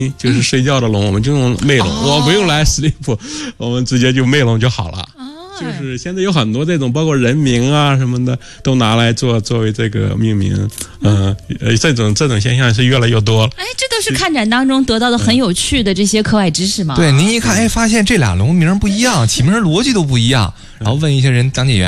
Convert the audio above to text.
就是睡觉的笼，我们就用魅笼，我不用来 sleep， 我们直接就魅笼就好了。就是现在有很多这种，包括人名啊什么的，都拿来作为这个命名。这种现象是越来越多了。 哎，这都是看展当中得到的很有趣的这些课外知识吗？ 对，您一看，哎，发现这俩笼名不一样，起名逻辑都不一样，然后问一些人讲解员。